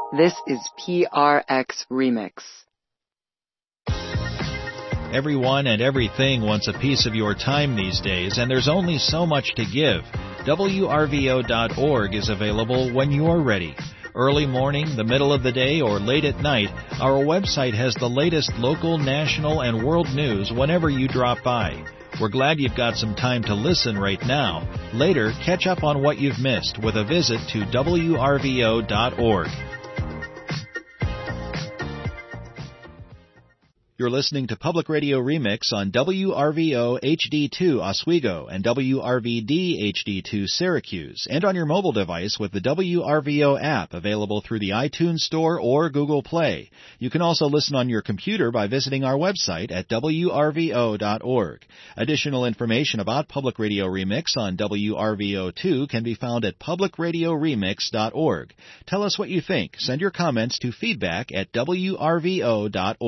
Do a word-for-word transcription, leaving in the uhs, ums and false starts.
This is P R X Remix. Everyone and everything wants a piece of your time these days, and there's only so much to give. W R V O dot org is available when you're ready. Early morning, the middle of the day, or late at night, our website has the latest local, national, and world news whenever you drop by. We're glad you've got some time to listen right now. Later, catch up on what you've missed with a visit to W R V O dot org. You're listening to Public Radio Remix on W R V O H D two Oswego and W R V D H D two Syracuse, and on your mobile device with the W R V O app available through the iTunes Store or Google Play. You can also listen on your computer by visiting our website at W R V O dot org. Additional information about Public Radio Remix on W R V O two can be found at Public Radio Remix dot org. Tell us what you think. Send your comments to feedback at W R V O dot org.